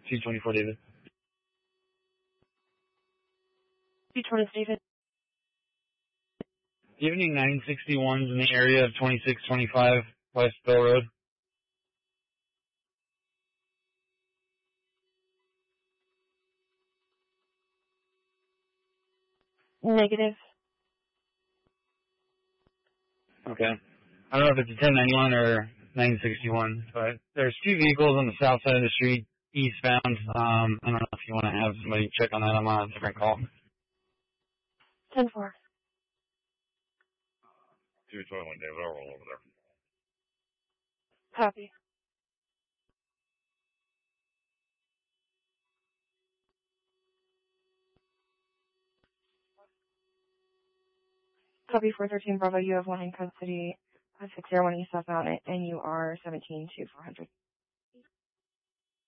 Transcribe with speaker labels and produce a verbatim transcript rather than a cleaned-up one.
Speaker 1: two twenty-four, David.
Speaker 2: two twenty, David.
Speaker 1: Do you have any nine sixty-ones in the area of twenty-six twenty-five West Bell Road?
Speaker 2: Negative.
Speaker 1: Okay. I don't know if it's a ten ninety-one or nine sixty-one, but there's two vehicles on the south side of the street, eastbound. Um, I don't know if you want to have somebody check on that. I'm on a different call.
Speaker 2: ten four.
Speaker 3: two twenty-one, David. I'll roll over there.
Speaker 2: Copy. Copy four thirteen Bravo. You have one in custody, six zero one East South Mountain, and you are seventeen to four hundred.